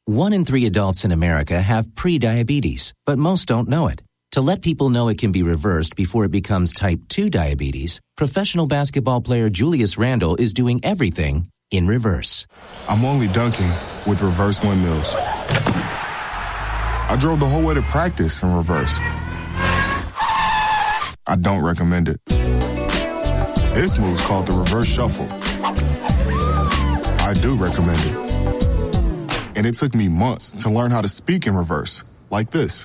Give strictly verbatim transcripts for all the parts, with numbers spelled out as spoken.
One in three adults in America have prediabetes, but most don't know it. To let people know it can be reversed before it becomes type two diabetes, professional basketball player Julius Randle is doing everything in reverse. I'm only dunking with reverse windmills. I drove the whole way to practice in reverse. I don't recommend it. This move's called the reverse shuffle. I do recommend it. And it took me months to learn how to speak in reverse, like this.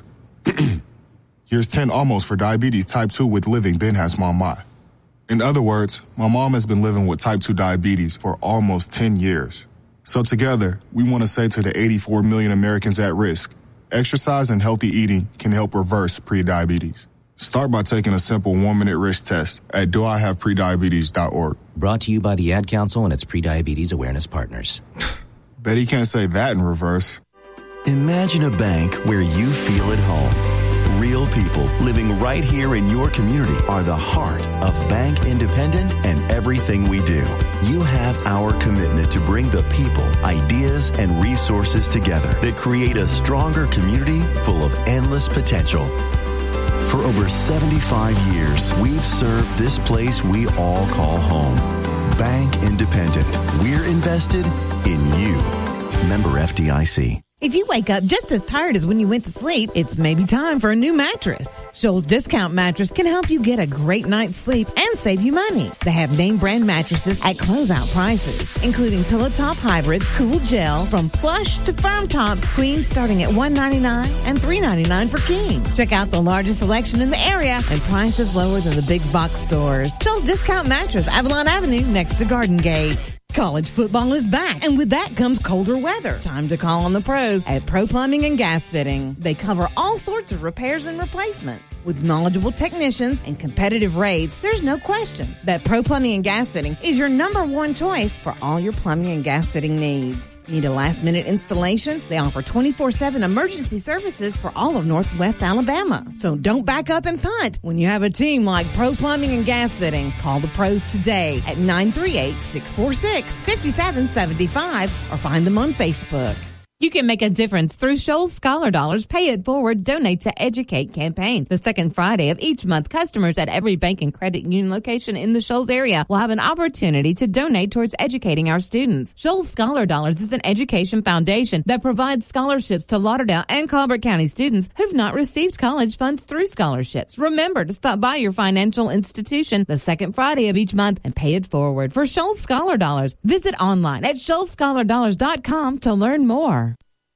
Here's ten almost for diabetes type two with living Ben has mom my. In other words, my mom has been living with type two diabetes for almost ten years. So together, we want to say to the eighty-four million Americans at risk, exercise and healthy eating can help reverse prediabetes. Start by taking a simple one-minute risk test at do I have prediabetes dot org. Brought to you by the Ad Council and its Prediabetes Awareness Partners. Bet he can't say that in reverse. Imagine a bank where you feel at home. Real people living right here in your community are the heart of Bank Independent and everything we do. You have our commitment to bring the people, ideas, and resources together that create a stronger community full of endless potential. For over seventy-five years, we've served this place we all call home. Bank Independent. We're invested in you. Member F D I C. If you wake up just as tired as when you went to sleep, it's maybe time for a new mattress. Shoals Discount Mattress can help you get a great night's sleep and save you money. They have name brand mattresses at closeout prices, including Pillow Top Hybrids, Cool Gel, from plush to firm tops, queens starting at one hundred ninety-nine dollars and three hundred ninety-nine dollars for king. Check out the largest selection in the area and prices lower than the big box stores. Shoals Discount Mattress, Avalon Avenue, next to Garden Gate. College football is back, and with that comes colder weather. Time to call on the pros at Pro Plumbing and Gas Fitting. They cover all sorts of repairs and replacements. With knowledgeable technicians and competitive rates, there's no question that Pro Plumbing and Gas Fitting is your number one choice for all your plumbing and gas fitting needs. Need a last-minute installation? They offer twenty-four seven emergency services for all of Northwest Alabama. So don't back up and punt when you have a team like Pro Plumbing and Gas Fitting. Call the pros today at nine three eight, six four six, five seven seven five or find them on Facebook. You can make a difference through Shoals Scholar Dollars Pay It Forward, Donate to Educate campaign. The second Friday of each month, customers at every bank and credit union location in the Shoals area will have an opportunity to donate towards educating our students. Shoals Scholar Dollars is an education foundation that provides scholarships to Lauderdale and Colbert County students who've not received college funds through scholarships. Remember to stop by your financial institution the second Friday of each month and pay it forward. For Shoals Scholar Dollars, visit online at shoals scholar dollars dot com to learn more.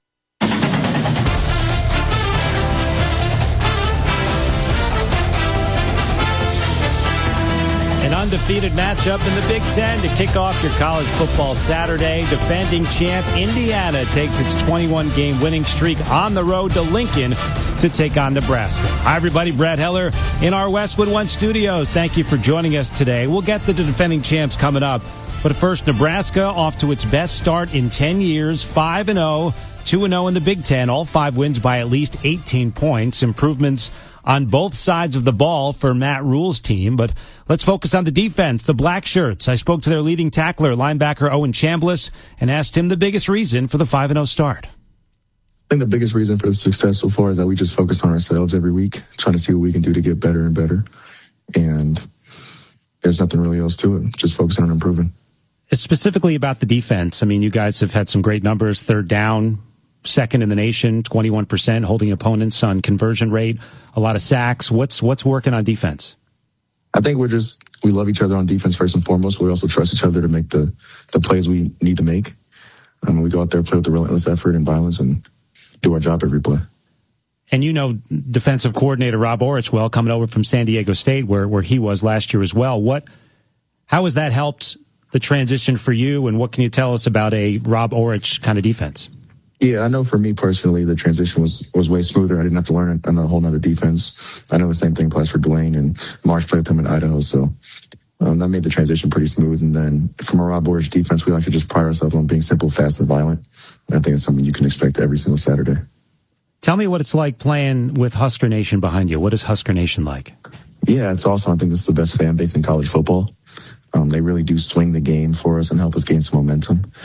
An undefeated matchup in the Big Ten to kick off your college football Saturday. Defending champ Indiana takes its twenty-one game winning streak on the road to Lincoln to take on Nebraska. Hi, everybody. Brad Heller in our Westwood One studios. Thank you for joining us today. We'll get to the defending champs coming up. But first, Nebraska off to its best start in ten years, five and oh, two and oh in the Big Ten. All five wins by at least eighteen points. Improvements on both sides of the ball for Matt Rule's team. But let's focus on the defense, the Black Shirts. I spoke to their leading tackler, linebacker Owen Chambliss, and asked him the biggest reason for the five and oh start. I think the biggest reason for the success so far is that we just focus on ourselves every week, trying to see what we can do to get better and better. And there's nothing really else to it, just focusing on improving. Specifically about the defense, I mean, you guys have had some great numbers, third down, second in the nation, twenty-one percent holding opponents on conversion rate, a lot of sacks. What's what's working on defense? I think we're just, we love each other on defense first and foremost, but we also trust each other to make the, the plays we need to make. Um, we go out there, play with the relentless effort and violence, and do our job every play. And you know defensive coordinator Rob Orich well, coming over from San Diego State, where where he was last year as well. What, how has that helped the transition for you, and what can you tell us about a Rob Orich kind of defense? Yeah, I know for me personally, the transition was, was way smoother. I didn't have to learn a whole nother defense. I know the same thing applies for Dwayne, and Marsh played with him in Idaho, so um, that made the transition pretty smooth. And then from a Rob Orich defense, we like to just pride ourselves on being simple, fast, and violent. And I think it's something you can expect every single Saturday. Tell me what it's like playing with Husker Nation behind you. What is Husker Nation like? Yeah, it's awesome. I think this is the best fan base in college football. Um, they really do swing the game for us and help us gain some momentum.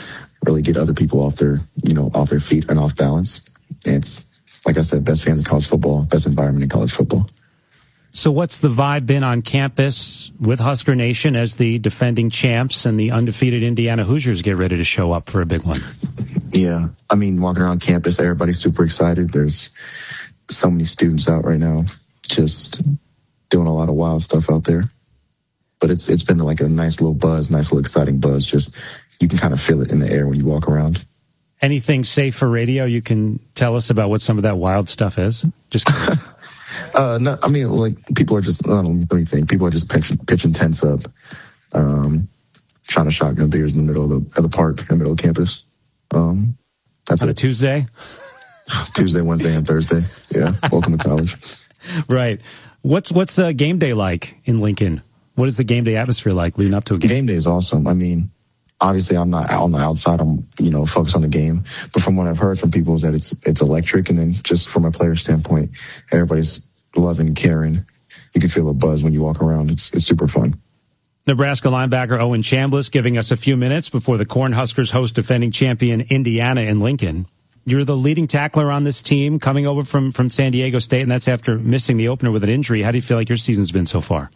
really get other people off their, you know, off their feet and off balance. It's, like I said, best fans in college football, best environment in college football. So what's the vibe been on campus with Husker Nation as the defending champs and the undefeated Indiana Hoosiers get ready to show up for a big one? Yeah, I mean, walking around campus, everybody's super excited. There's so many students out right now just doing a lot of wild stuff out there. But it's it's been like a nice little buzz, nice little exciting buzz. Just you can kind of feel it in the air when you walk around. Anything safe for radio you can tell us about what some of that wild stuff is? Just uh, no, I mean, like people are just, I don't know, let me think. People are just pitching, pitching tents up, um, trying to shotgun beers in the middle of the, of the park, in the middle of campus. Um, that's on it. a Tuesday? Tuesday, Wednesday, and Thursday. Yeah, welcome to college. Right. What's what's uh, game day like in Lincoln? What is the game day atmosphere like leading up to a game? Game day is awesome. I mean, obviously, I'm not on the outside. I'm, you know, focused on the game. But from what I've heard from people is that it's it's electric. And then just from a player standpoint, everybody's loving, caring. You can feel a buzz when you walk around. It's it's super fun. Nebraska linebacker Owen Chambliss giving us a few minutes before the Cornhuskers host defending champion Indiana in Lincoln. You're the leading tackler on this team coming over from, from San Diego State, and that's after missing the opener with an injury. How do you feel like your season's been so far?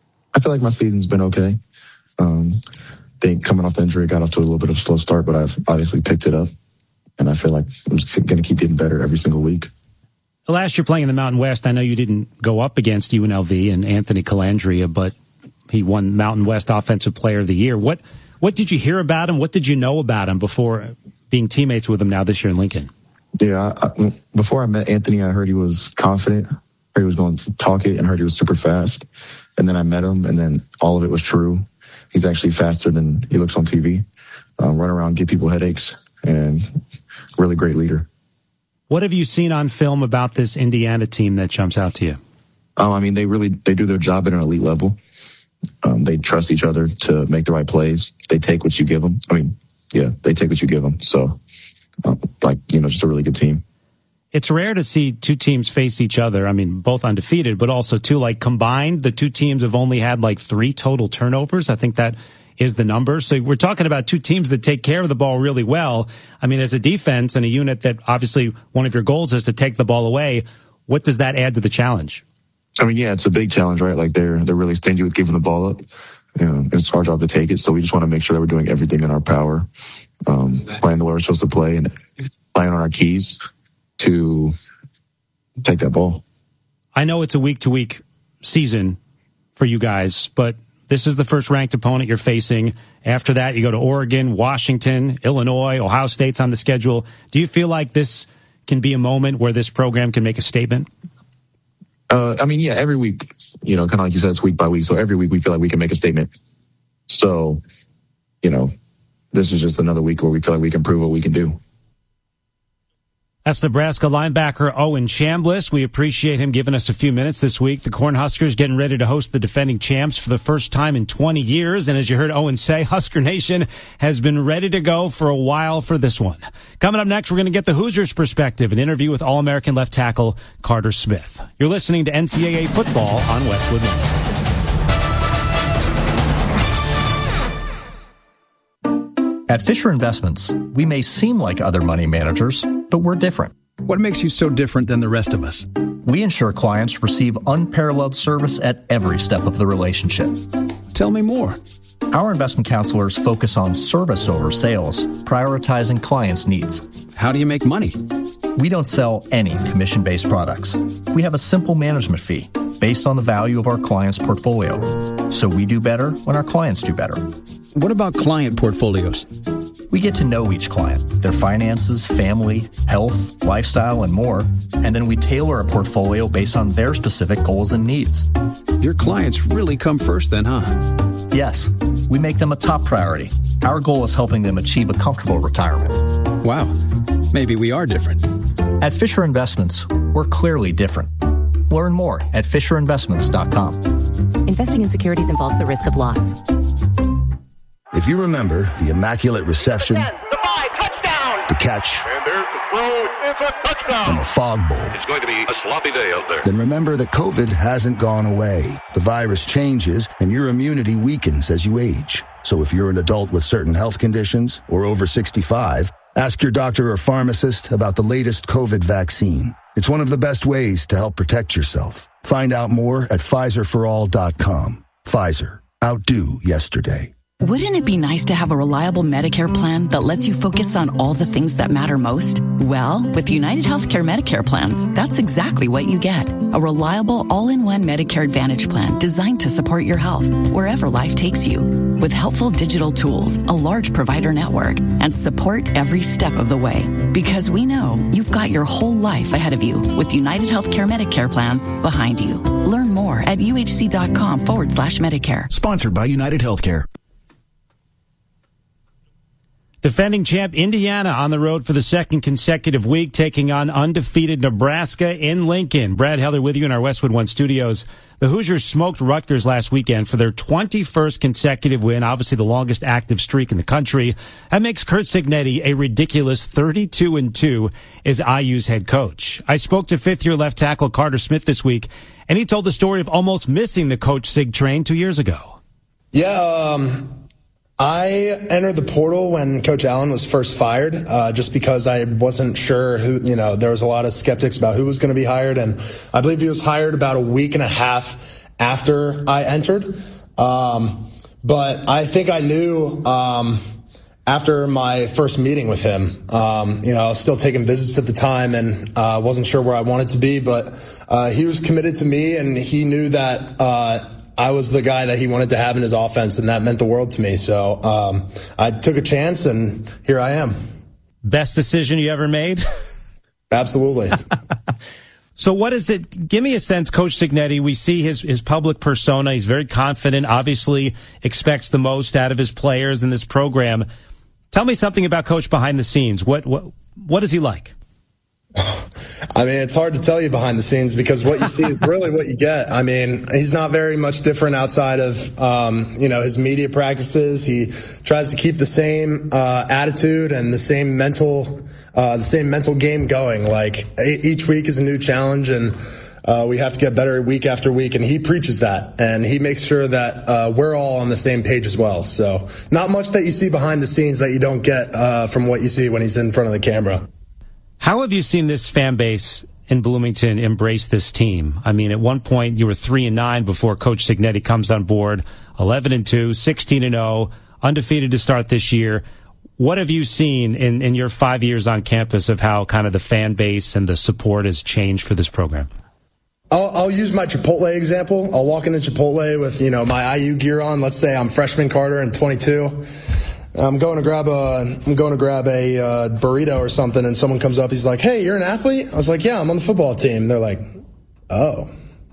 I feel like my season's been okay. Um, I think coming off the injury, got off to a little bit of a slow start, but I've obviously picked it up. And I feel like I'm just going to keep getting better every single week. Last year playing in the Mountain West, I know you didn't go up against U N L V and Anthony Calandria, but he won Mountain West Offensive Player of the Year. What what did you hear about him? What did you know about him before being teammates with him now this year in Lincoln? Yeah, I, before I met Anthony, I heard he was confident, heard he was going to talk it, and heard he was super fast. And then I met him, and then all of it was true. He's actually faster than he looks on T V. Um, run around, give people headaches, and really great leader. What have you seen on film about this Indiana team that jumps out to you? Um, I mean, they really they do their job at an elite level. Um, they trust each other to make the right plays. They take what you give them. I mean, yeah, they take what you give them. So, um, like, you know, just a really good team. It's rare to see two teams face each other. I mean, both undefeated, but also two, like combined, the two teams have only had like three total turnovers. I think that is the number. So we're talking about two teams that take care of the ball really well. I mean, as a defense and a unit that obviously one of your goals is to take the ball away, what does that add to the challenge? I mean, yeah, it's a big challenge, right? Like they're they're really stingy with giving the ball up. You know, it's our job to take it. So we just want to make sure that we're doing everything in our power, um, playing the way we're supposed to play and playing on our keys to take that ball. I know it's a week-to-week season for you guys, but this is the first ranked opponent you're facing. After that, you go to Oregon, Washington, Illinois, Ohio State's on the schedule. Do you feel like this can be a moment where this program can make a statement? Uh, I mean, yeah, every week, you know, kind of like you said, it's week by week. So every week we feel like we can make a statement. So, you know, this is just another week where we feel like we can prove what we can do. That's Nebraska linebacker Owen Chambliss. We appreciate him giving us a few minutes this week. The Cornhuskers getting ready to host the defending champs for the first time in twenty years. And as you heard Owen say, Husker Nation has been ready to go for a while for this one. Coming up next, we're going to get the Hoosiers' perspective, an interview with All-American left tackle Carter Smith. You're listening to N C double A Football on Westwood One. At Fisher Investments, we may seem like other money managers, but we're different. What makes you so different than the rest of us? We ensure clients receive unparalleled service at every step of the relationship. Tell me more. Our investment counselors focus on service over sales, prioritizing clients' needs. How do you make money? We don't sell any commission-based products. We have a simple management fee based on the value of our client's portfolio. So we do better when our clients do better. What about client portfolios? We get to know each client, their finances, family, health, lifestyle, and more, and then we tailor a portfolio based on their specific goals and needs. Your clients really come first then, huh? Yes, we make them a top priority. Our goal is helping them achieve a comfortable retirement. Wow, maybe we are different. At Fisher Investments, we're clearly different. Learn more at fisher investments dot com. Investing in securities involves the risk of loss. If you remember the immaculate reception, ten, the five, touchdown, the catch, and there's the throw, it's a touchdown, and the fog bowl, it's going to be a sloppy day out there. Then remember that COVID hasn't gone away. The virus changes, and your immunity weakens as you age. So if you're an adult with certain health conditions or over sixty-five, ask your doctor or pharmacist about the latest COVID vaccine. It's one of the best ways to help protect yourself. Find out more at Pfizer for all dot com. Pfizer. Outdo yesterday. Wouldn't it be nice to have a reliable Medicare plan that lets you focus on all the things that matter most? Well, with United Healthcare Medicare plans, that's exactly what you get. A reliable all-in-one Medicare Advantage plan designed to support your health wherever life takes you. With helpful digital tools, a large provider network, and support every step of the way. Because we know you've got your whole life ahead of you with United Healthcare Medicare plans behind you. Learn more at uhc.com forward slash Medicare. Sponsored by United Healthcare. Defending champ Indiana on the road for the second consecutive week, taking on undefeated Nebraska in Lincoln. Brad Heller with you in our Westwood One studios. The Hoosiers smoked Rutgers last weekend for their twenty-first consecutive win, obviously the longest active streak in the country. That makes Curt Cignetti a ridiculous thirty-two and two as I U's head coach. I spoke to fifth-year left tackle Carter Smith this week, and he told the story of almost missing the Coach Sig train two years ago. Yeah, um... I entered the portal when Coach Allen was first fired, uh, just because I wasn't sure who, you know, there was a lot of skeptics about who was going to be hired. And I believe he was hired about a week and a half after I entered. Um, but I think I knew, um, after my first meeting with him, um, you know, I was still taking visits at the time and, uh, wasn't sure where I wanted to be, but, uh, he was committed to me and he knew that, uh, I was the guy that he wanted to have in his offense, and that meant the world to me. So um, I took a chance, and here I am. Best decision you ever made? Absolutely. So what is it? Give me a sense, Coach Cignetti. We see his, his public persona. He's very confident, obviously expects the most out of his players in this program. Tell me something about Coach behind the scenes. What what what is he like? I mean, it's hard to tell you behind the scenes because what you see is really what you get. I mean, he's not very much different outside of, um, you know, his media practices. He tries to keep the same uh, attitude and the same mental, uh, the same mental game going. Like each week is a new challenge, and uh, we have to get better week after week. And he preaches that, and he makes sure that uh, we're all on the same page as well. So, not much that you see behind the scenes that you don't get uh, from what you see when he's in front of the camera. How have you seen this fan base in Bloomington embrace this team? I mean, at one point you were three and nine before Coach Cignetti comes on board, eleven and two, sixteen and oh, undefeated to start this year. What have you seen in, in your five years on campus of how kind of the fan base and the support has changed for this program? I'll, I'll use my Chipotle example. I'll walk into Chipotle with, you know, my I U gear on. Let's say I'm freshman Carter and twenty-two. I'm going to grab a, I'm going to grab a uh, burrito or something, and someone comes up. He's like, "Hey, you're an athlete?" I was like, "Yeah, I'm on the football team." They're like, "Oh."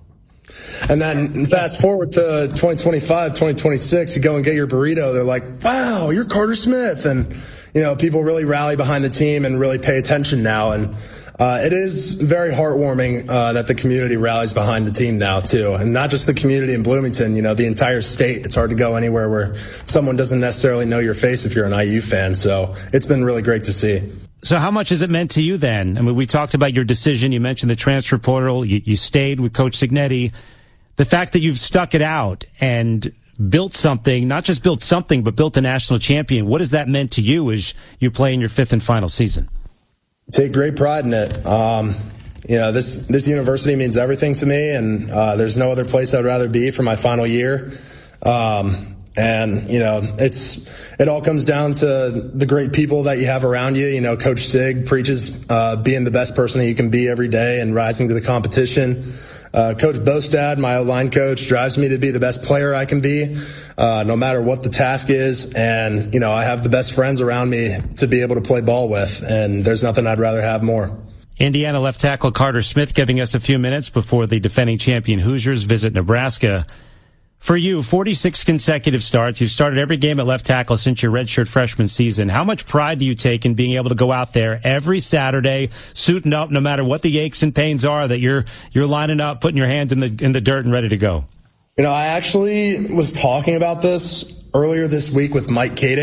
And then fast forward to twenty twenty-five, twenty twenty-six, you go and get your burrito. They're like, "Wow, you're Carter Smith." And, you know, people really rally behind the team and really pay attention now. And uh, it is very heartwarming uh, that the community rallies behind the team now, too. And not just the community in Bloomington, you know, the entire state. It's hard to go anywhere where someone doesn't necessarily know your face if you're an I U fan. So it's been really great to see. So how much has it meant to you then? I mean, we talked about your decision. You mentioned the transfer portal. You, you stayed with Coach Cignetti. The fact that you've stuck it out and built something, not just built something, but built a national champion. What has that meant to you as you play in your fifth and final season? Take great pride in it. Um, you know, this, this university means everything to me, and uh, there's no other place I'd rather be for my final year. Um, and, you know, it's, it all comes down to the great people that you have around you. You know, Coach Sig preaches uh, being the best person that you can be every day and rising to the competition. Uh, Coach Bostad, my O-line coach, drives me to be the best player I can be, uh, no matter what the task is. And, you know, I have the best friends around me to be able to play ball with, and there's nothing I'd rather have more. Indiana left tackle Carter Smith giving us a few minutes before the defending champion Hoosiers visit Nebraska. For you, forty-six consecutive starts. You've started every game at left tackle since your redshirt freshman season. How much pride do you take in being able to go out there every Saturday, suiting up, no matter what the aches and pains are, that you're you're lining up, putting your hands in the in the dirt and ready to go? You know, I actually was talking about this earlier this week with Mike Kadick,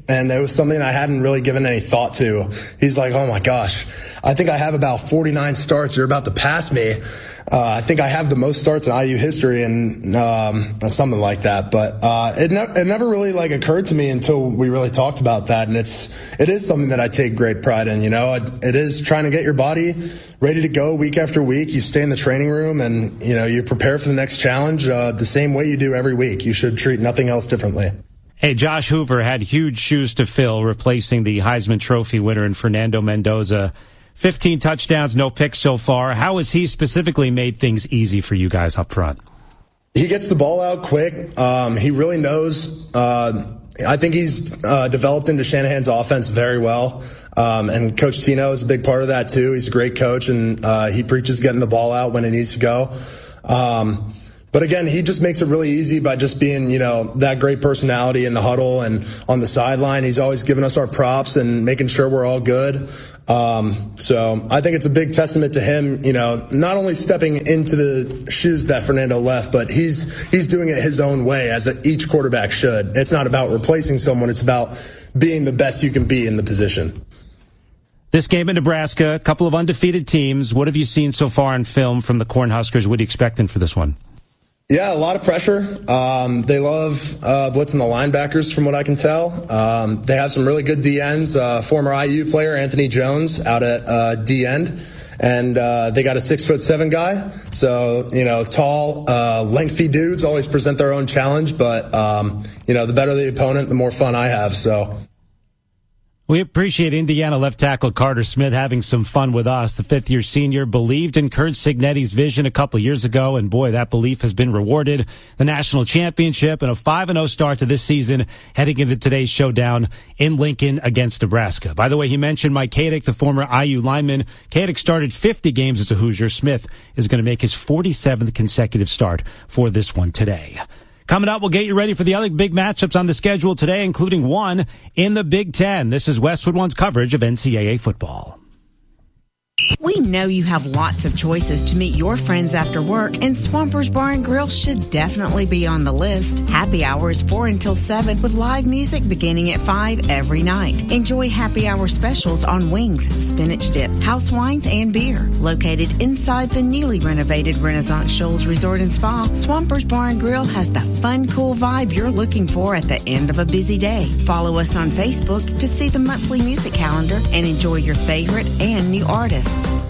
And it was something I hadn't really given any thought to. He's like, oh my gosh, I think I have about forty-nine starts. You're about to pass me. Uh, I think I have the most starts in I U history and, um, something like that. But, uh, it, ne- it never really like occurred to me until we really talked about that. And it's, it is something that I take great pride in, you know, it, it is trying to get your body ready to go week after week. You stay in the training room and, you know, you prepare for the next challenge, uh, the same way you do every week. You should treat nothing else differently. Hey, Josh Hoover had huge shoes to fill, replacing the Heisman Trophy winner in Fernando Mendoza. fifteen touchdowns, no picks so far. How has he specifically made things easy for you guys up front? He gets the ball out quick. Um, he really knows. Uh, I think he's uh, developed into Shanahan's offense very well. Um, and Coach Tino is a big part of that, too. He's a great coach, and uh, he preaches getting the ball out when it needs to go. Um, But again, he just makes it really easy by just being, you know, that great personality in the huddle and on the sideline. He's always giving us our props and making sure we're all good. Um, so I think it's a big testament to him, you know, not only stepping into the shoes that Fernando left, but he's, he's doing it his own way, as each quarterback should. It's not about replacing someone. It's about being the best you can be in the position. This game in Nebraska, a couple of undefeated teams. What have you seen so far on film from the Cornhuskers? What are you expecting for this one? Yeah, a lot of pressure. Um, they love uh, blitzing the linebackers, from what I can tell. Um, they have some really good D Ns. Uh, former I U player Anthony Jones out at uh, D end, and uh, they got a six foot seven guy. So you know, tall, uh, lengthy dudes always present their own challenge. But um, you know, the better the opponent, the more fun I have. So. We appreciate Indiana left tackle Carter Smith having some fun with us. The fifth-year senior believed in Kurt Cignetti's vision a couple of years ago, and boy, that belief has been rewarded. The national championship and a five and oh start to this season heading into today's showdown in Lincoln against Nebraska. By the way, he mentioned Mike Kadick, the former I U lineman. Kadick started fifty games as a Hoosier. Smith is going to make his forty-seventh consecutive start for this one today. Coming up, we'll get you ready for the other big matchups on the schedule today, including one in the Big Ten. This is Westwood One's coverage of N C double A football. We know you have lots of choices to meet your friends after work, and Swampers Bar and Grill should definitely be on the list. Happy hour is four until seven with live music beginning at five every night. Enjoy happy hour specials on wings, spinach dip, house wines, and beer. Located inside the newly renovated Renaissance Shoals Resort and Spa, Swampers Bar and Grill has the fun, cool vibe you're looking for at the end of a busy day. Follow us on Facebook to see the monthly music calendar and enjoy your favorite and new artists.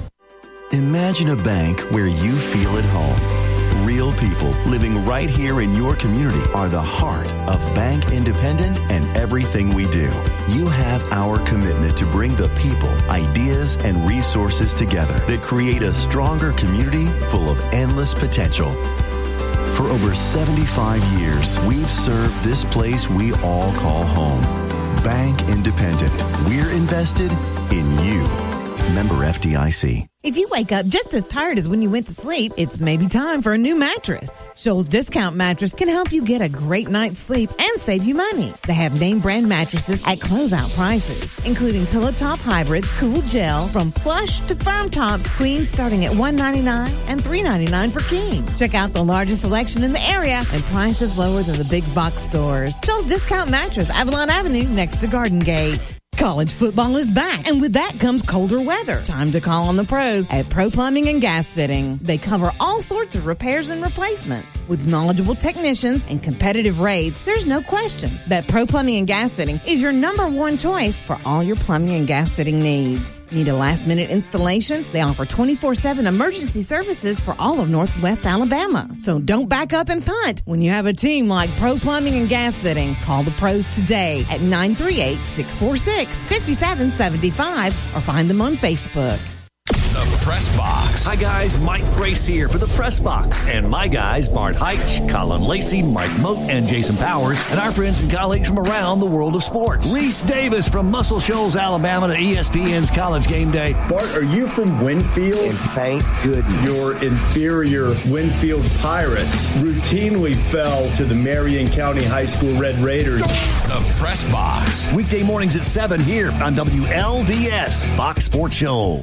Imagine a bank where you feel at home. Real people living right here in your community are the heart of Bank Independent and everything we do. You have our commitment to bring the people, ideas, and resources together that create a stronger community full of endless potential. For over seventy-five years, we've served this place we all call home. Bank Independent. We're invested in you. Member F D I C. If you wake up just as tired as when you went to sleep, it's maybe time for a new mattress. Shoals Discount Mattress can help you get a great night's sleep and save you money. They have name brand mattresses at closeout prices, including Pillow Top Hybrids, Cool Gel, from plush to firm tops, queens starting at one ninety-nine and three ninety-nine for king. Check out the largest selection in the area and prices lower than the big box stores. Shoals Discount Mattress, Avalon Avenue, next to Garden Gate. College football is back, and with that comes colder weather. Time to call on the pros at Pro Plumbing and Gas Fitting. They cover all sorts of repairs and replacements. With knowledgeable technicians and competitive rates, there's no question that Pro Plumbing and Gas Fitting is your number one choice for all your plumbing and gas fitting needs. Need a last-minute installation? They offer twenty-four seven emergency services for all of Northwest Alabama. So don't back up and punt when you have a team like Pro Plumbing and Gas Fitting. Call the pros today at nine three eight, six four six, five seven seven five or find them on Facebook. The Press Box. Hi, guys. Mike Grace here for the Press Box. And my guys, Bart Heitch, Colin Lacey, Mike Moat, and Jason Powers, and our friends and colleagues from around the world of sports. Reese Davis from Muscle Shoals, Alabama, to E S P N's College Game Day. Bart, are you from Winfield? And thank goodness. Your inferior Winfield Pirates routinely fell to the Marion County High School Red Raiders. The Press Box. Weekday mornings at seven here on W L V S, Fox Sports Shoals.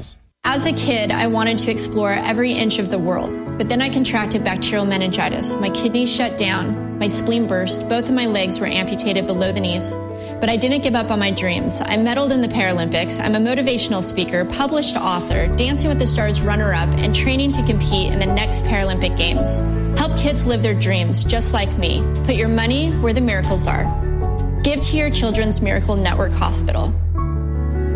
As a kid, I wanted to explore every inch of the world, but then I contracted bacterial meningitis. My kidneys shut down, my spleen burst, both of my legs were amputated below the knees. But I didn't give up on my dreams. I medaled in the Paralympics. I'm a motivational speaker, published author, Dancing with the Stars runner-up, and training to compete in the next Paralympic Games. Help kids live their dreams just like me. Put your money where the miracles are. Give to your Children's Miracle Network Hospital.